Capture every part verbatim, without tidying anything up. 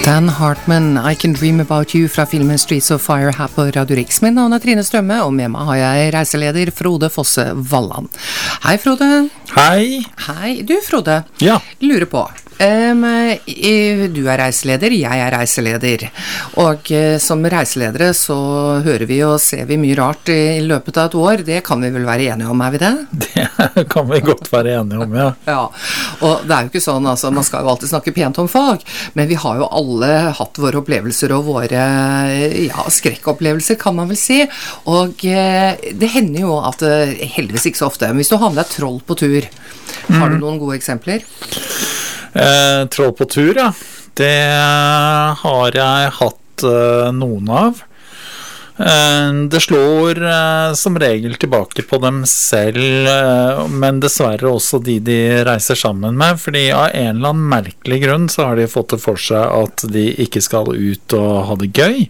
Dan Hartman, I Can Dream About You fra filmen Streets of Fire her på Radio Riks. Mitt navn er Trine Strømme, og med meg har jeg reiseleder Frode Fosse Valland. Hei Frode. Hei. Hei. Du Frode, ja. Lurer på, um, du er reiseleder, jeg er reiseleder, og uh, som reiseledere så hører vi og ser vi mye rart i løpet av et år. Det kan vi vel være enige om, er vi det? Det kan vi godt være enige om, ja. Ja, og det er jo ikke sånn, altså, man skal jo alltid snakke pent om fag, men vi har jo alle hatt våre opplevelser og våre ja, skrekkopplevelser, kan man vel si, og eh, det hender jo at eh, heldigvis ikke så ofte, men hvis du har med deg troll på tur, har du noen gode eksempler? Eh, troll på tur, ja. Det har jeg hatt eh, noen av. Det slår eh, som regel tilbake på dem selv, eh, men dessverre også de de reiser sammen med, fordi av en eller annen merkelig grunn så har de fått det for seg at de ikke skal ut og ha det gøy.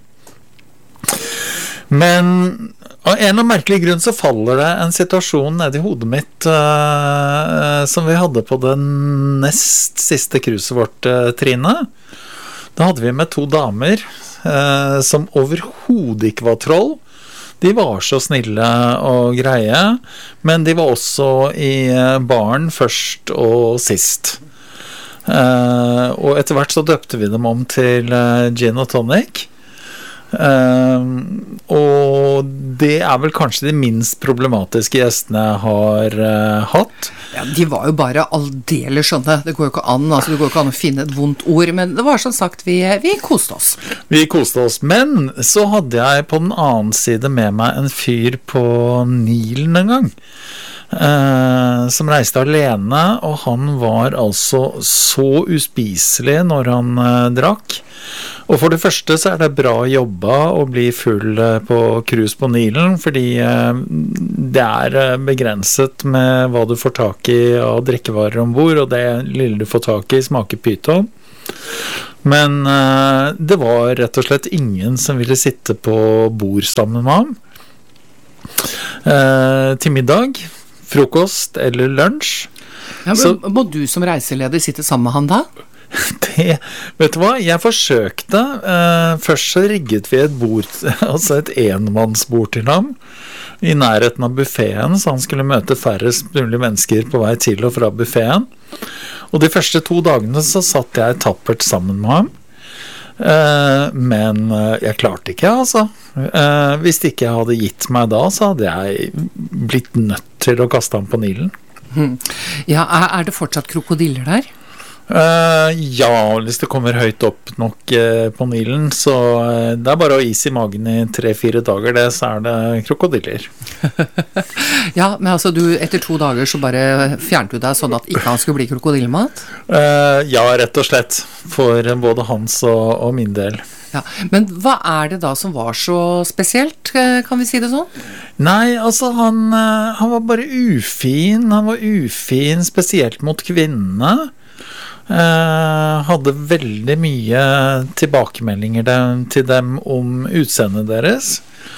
Men av en eller annen merkelig grunn så faller det en situasjon ned i hodet mitt eh, som vi hadde på det nest siste cruiset vårt, eh, Trine. Da hadde vi med to damer Eh, som overhodet ikke var troll. De var så snille og greie, men de var også i baren først og sist. Eh, og etter hvert så døpte vi dem om til uh, gin og tonic. Uh, og det er vel kanskje de minst problematiske gjestene jeg har uh, hatt. Ja, de var jo bare aldeles skjønne. Det går jo ikke an, altså det går jo ikke an å finne et vondt ord, men det var som sagt, vi, vi koste oss. Vi koste oss, men så hadde jeg på den annen side med meg en fyr på Nilen en gang. Uh, som reiste alene, og han var altså så uspiselig når han uh, drakk. Og for det første så er det bra jobba å bli full uh, på cruise på Nilen, fordi uh, det er uh, begrenset med hva du får tak i av drikkevarer ombord, og det lille du får tak i smaker pyton. Men uh, det var rett og slett ingen som ville sitte på bord sammen med ham uh, til middag, frokost eller lunsj. Ja, men, så, må du som reiseleder sitte sammen med han da? Det, vet du hva, jeg forsøkte uh, først så rigget vi et bord, altså et enmannsbord til ham i nærheten av buffeten, så han skulle møte færrest mulig mennesker på vei til og fra buffeten, og de første to dagene så satt jeg tappert sammen med ham, uh, men uh, jeg klarte ikke, altså uh, hvis ikke jeg hadde gitt meg da, så hadde jeg blitt nødt til å kaste ham på Nilen. hmm. Ja, er, er det fortsatt krokodiller der? Uh, ja, hvis det kommer høyt opp nok uh, på Nilen, så uh, det er bare å ha is i magen i tre-fire dager, det, så er det krokodiller. Ja, men altså du, etter to dager så bare fjernet du deg sånn at ikke han skulle bli krokodillemat? Uh, ja, rett og slett, for både hans og, og min del. Ja, men hva er det da som var så spesielt, kan vi si det sånn? Nei, altså han, uh, han var bare ufin, han var ufin spesielt mot kvinnene. Uh, hadde veldig mye tilbakemeldinger dem, til dem om utseendet deres.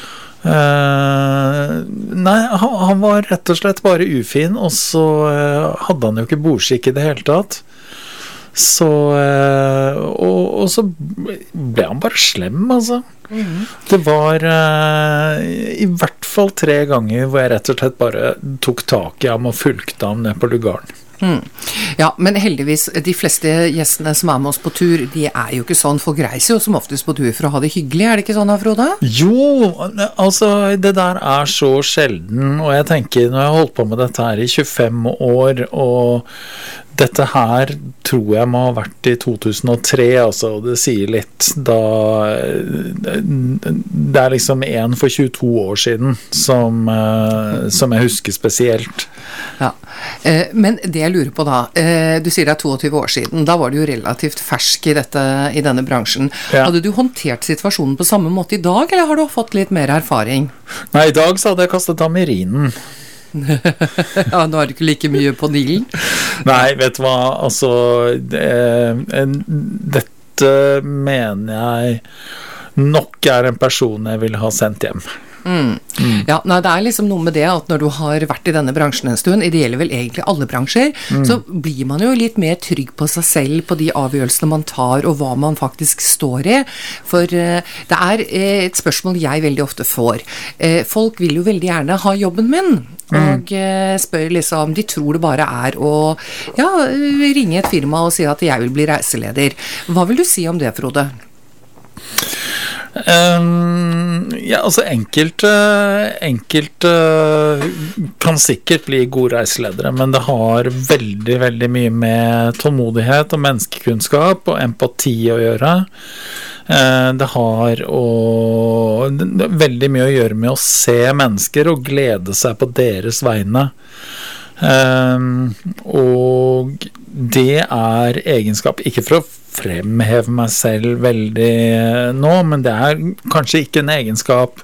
Uh, nei, han, han var rett og slett bare ufin, og så uh, hadde han jo ikke bordskikk i det hele tatt. Så, uh, og, og så ble han bare slem, altså. Mm-hmm. Det var uh, i hvert fall tre ganger hvor jeg rett og slett bare tok tak i ham og fulgte ham ned på lugaren. Hmm. Ja, men heldigvis, de fleste gjestene som er med oss på tur, de er jo ikke sånn, folk reiser jo som oftest på tur for å ha det hyggelig, er det ikke sånn da, Frode? Jo, altså det der er så sjelden, og jeg tenker, når jeg har holdt på med dette her i tjuefem år, og dette her tror jeg må ha vært i to tusen og tre, altså, og det sier litt, da det er liksom en for tjueto år siden som, som jeg husker spesielt. Ja, men det jeg lurer på da, du sier det er tjueto år siden, da var du jo relativt fersk i, dette, i denne bransjen. Ja. Hadde du håndtert situasjonen på samme måte i dag, eller har du fått litt mer erfaring? Nei, i dag så hadde jeg kastet ham i rinen. Ja, nå er det ikke like mye på Nilen. Nei, vet du hva, altså det, en, dette mener jeg nok er en person jeg vil ha sendt hjem. Mm. Mm. Ja, nei, det er liksom noe med det at når du har vært i denne bransjen en stund, det gjelder vel egentlig alle bransjer, mm. så blir man jo litt mer trygg på seg selv, på de avgjørelsene man tar, og hva man faktisk står i. For uh, det er uh, et spørsmål jeg veldig ofte får. Uh, folk vil jo veldig gjerne ha jobben min, mm. og uh, spør liksom, de tror det bare er å ja, ringe et firma og si at jeg vil bli reiseleder. Hva vil du si om det, Frode? Um, ja, altså enkelte enkelte kan sikkert bli gode reiseledere, men det har veldig, veldig mye med tålmodighet og menneskekunnskap og empati å gjøre. Uh, det har å, det veldig mye å gjøre med å se mennesker og glede seg på deres vegne. Um, og det er egenskap, ikke for å fremheve meg selv veldig nå, men det er kanskje ikke en egenskap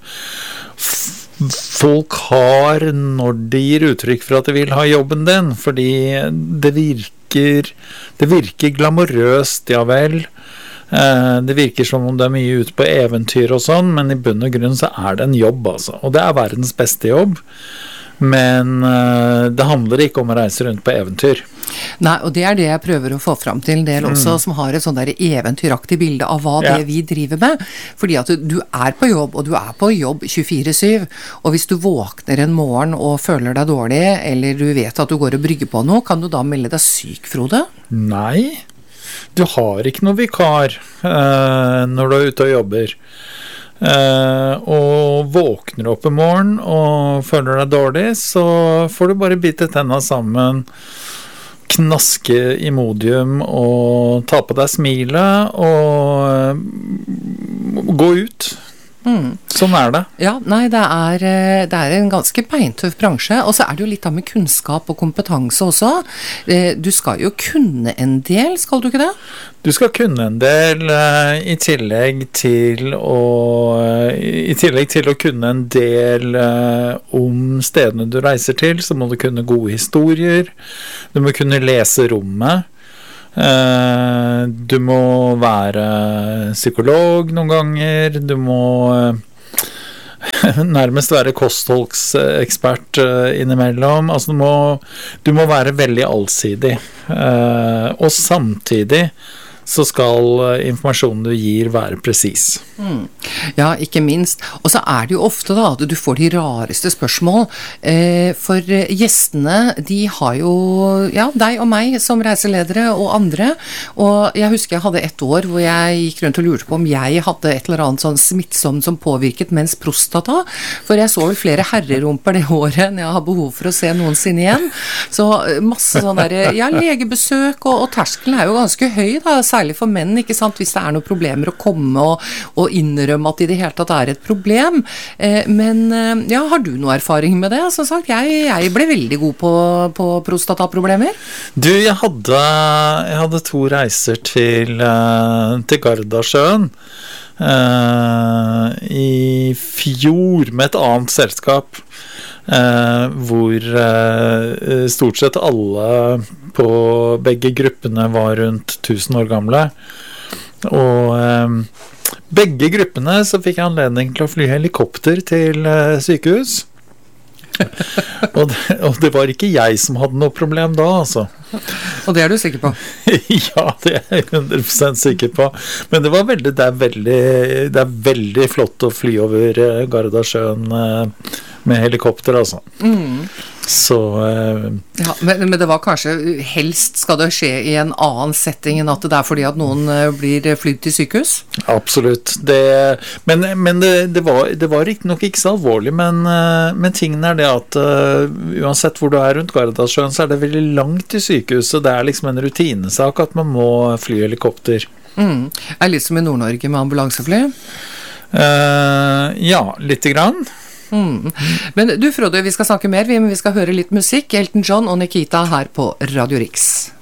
folk har når de gir uttrykk for at de vil ha jobben din, fordi det virker det virker glamorøst, ja vel. Det virker som om det er mye ute på eventyr og sånn, men i bunn og grunn så er det en jobb, altså. Og det er verdens beste jobb. Men uh, det handler ikke om å reise rundt på eventyr. Nei, og det er det jeg prøver å få fram til en del også, mm. som har et sånn der eventyraktig bilde av hva ja. det vi driver med. Fordi at du, du er på jobb, og du er på jobb tjuefire syv, og hvis du våkner en morgen og føler deg dårlig, eller du vet at du går og brygger på noe, kan du da melde deg syk, Frode? Nei, du har ikke noe vikar uh, når du er ute og jobber. Uh, og våkner opp i morgen og føler deg dårlig, så får du bare bite tenna sammen, knaske Imodium og ta på deg smilet og uh, gå ut. Mm. Sånn er det. Ja, nei, det er, det er en ganske beintøff bransje, og så er det jo litt av med kunnskap og kompetanse også. Du skal jo kunne en del, skal du ikke det? Du skal kunne en del uh, i tillegg til å i tillegg til å kunne en del uh, om stedene du reiser til, så må du kunne gode historier. Du må kunne lese rommet. Uh, du må være psykolog noen ganger, du må uh, nærmest være kostholdsekspert uh, innimellom, altså du må, du må være veldig allsidig, uh, og samtidig så skal informasjonen du gir være presis. Mm. Ja, ikke minst. Og så er det jo ofte da at du får de rareste spørsmål, eh, for gjestene, de har jo, ja, deg og meg som reiseledere og andre, og jeg husker jeg hadde et år hvor jeg gikk rundt og lurte på om jeg hadde et eller annet sånn smittsomt som påvirket mens prostata, for jeg så vel flere herrerumper det året enn jeg har behov for å se noensinne igjen. Så masse sånn der, ja, legebesøk, og, og terskelen er jo ganske høy da, særlig for menn, ikke sant, hvis det er noen problemer å komme og, og innrømme at i det hele tatt er et problem. Eh, men eh, ja, har du noe erfaring med det? Som sagt, jeg, jeg ble veldig god på, på prostataproblemer. Du, jeg hadde, jeg hadde to reiser til, uh, til Gardasjøen uh, i fjor med et annet selskap. Uh, hvor uh, stort sett alle på begge gruppene var rundt tusen år gamle, og uh, begge gruppene så fikk jeg anledning til å fly helikopter til uh, sykehus. og, det, og det var ikke jeg som hadde noe problem da, altså. Og det er du sikker på? Ja, det er jeg hundre prosent sikker på. Men det var veldig, det er veldig, det er veldig flott å fly over uh, Gardasjøen uh, med helikopter, altså. Mm. Så uh, ja, men, men det var kanskje helst skal det skje i en annen setting enn at det er fordi at noen uh, blir flydd til sykehus? Absolutt. Det, men men det, det var, det var ikke nok ikke så alvorlig, men, uh, men tingen er det at uh, uansett hvor du er rundt Gardasjøen, så er det veldig langt til sykehuset. Det er liksom en rutinesak at man må fly helikopter. Mm. Er litt som i Nord-Norge med ambulansefly? Uh, ja, lite grann. Mm. Men du Frode, vi skal snakke mer, men vi skal høre litt musikk. Elton John og Nikita her på Radio Rix.